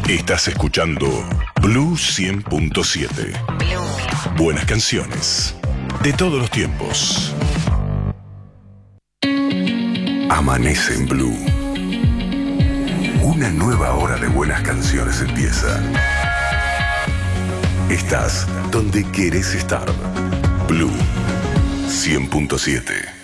Estás escuchando Blue 100.7. Buenas canciones de todos los tiempos. Amanece en Blue. Una nueva hora de buenas canciones empieza. Estás donde querés estar. Blue 100.7.